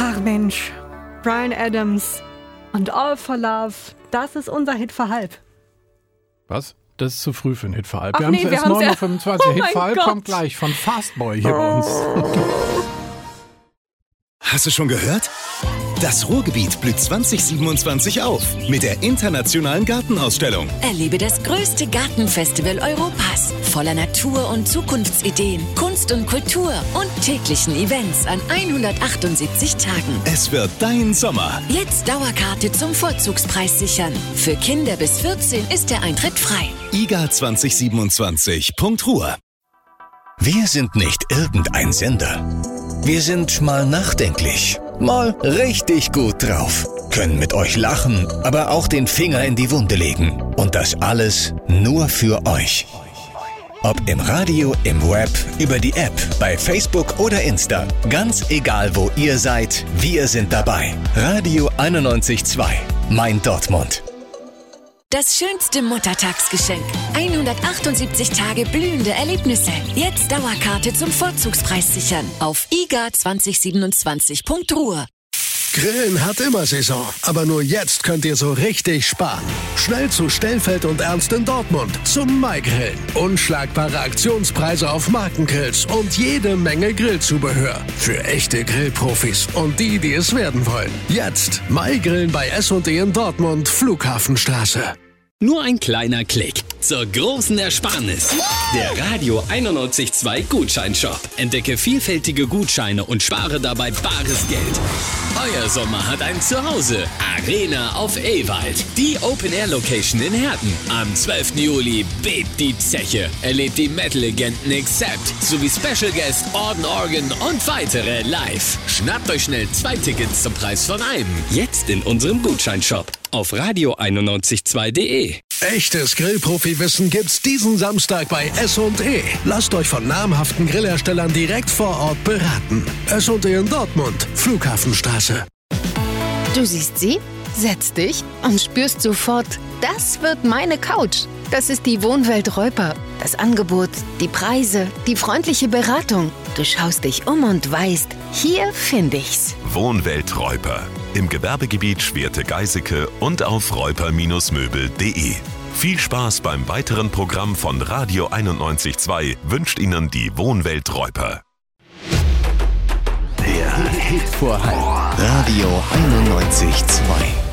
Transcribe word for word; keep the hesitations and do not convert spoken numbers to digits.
Ach Mensch, Bryan Adams und All for Love, das ist unser Hit für halb. Was? Das ist zu früh für einen Hit für halb. Ach Wir nee, haben es wir erst haben's neun Uhr ja- fünfundzwanzig. Oh Hit mein für halb Gott. kommt gleich von Fastboy hier bei uns. Hast du schon gehört? Das Ruhrgebiet blüht zwanzig siebenundzwanzig auf mit der Internationalen Gartenausstellung. Erlebe das größte Gartenfestival Europas. Voller Natur- und Zukunftsideen, Kunst und Kultur und täglichen Events an hundertachtundsiebzig Tagen. Es wird dein Sommer. Jetzt Dauerkarte zum Vorzugspreis sichern. Für Kinder bis vierzehn ist der Eintritt frei. I G A zwanzig siebenundzwanzig Punkt Ruhr. Wir sind nicht irgendein Sender. Wir sind mal nachdenklich, mal richtig gut drauf, können mit euch lachen, aber auch den Finger in die Wunde legen. Und das alles nur für euch. Ob im Radio, im Web, über die App, bei Facebook oder Insta. Ganz egal, wo ihr seid, wir sind dabei. Radio einundneunzig Komma zwei, mein Dortmund. Das schönste Muttertagsgeschenk. hundertachtundsiebzig Tage blühende Erlebnisse. Jetzt Dauerkarte zum Vorzugspreis sichern. Auf I G A zwanzig siebenundzwanzig Punkt Ruhr. Grillen hat immer Saison, aber nur jetzt könnt ihr so richtig sparen. Schnell zu Stellfeld und Ernst in Dortmund zum Maigrillen. Unschlagbare Aktionspreise auf Markengrills und jede Menge Grillzubehör. Für echte Grillprofis und die, die es werden wollen. Jetzt Maigrillen bei S und E in Dortmund, Flughafenstraße. Nur ein kleiner Klick zur großen Ersparnis. Der Radio einundneunzig Komma zwei Gutscheinshop. Entdecke vielfältige Gutscheine und spare dabei bares Geld. Euer Sommer hat ein Zuhause. Arena auf Ewald. Die Open-Air-Location in Herten. Am zwölften Juli bebt die Zeche. Erlebt die Metal-Legenden Accept sowie Special Guest Orden Organ und weitere live. Schnappt euch schnell zwei Tickets zum Preis von einem. Jetzt in unserem Gutscheinshop auf radio einundneunzig Komma zwei Punkt de. Echtes Grillprofi-Wissen gibt's diesen Samstag bei S und E. Lasst euch von namhaften Grillherstellern direkt vor Ort beraten. S und E in Dortmund, Flughafenstraße. Du siehst sie, setzt dich und spürst sofort, das wird meine Couch. Das ist die Wohnwelt Reuper. Das Angebot, die Preise, die freundliche Beratung. Du schaust dich um und weißt, hier finde ich's. Wohnwelt Reuper. Im Gewerbegebiet Schwerte-Geiseke und auf reuper Möbel punkt de. Viel Spaß beim weiteren Programm von Radio einundneunzig Komma zwei wünscht Ihnen die Wohnwelt Reuper. Der Hit vor halb. Radio einundneunzig Komma zwei.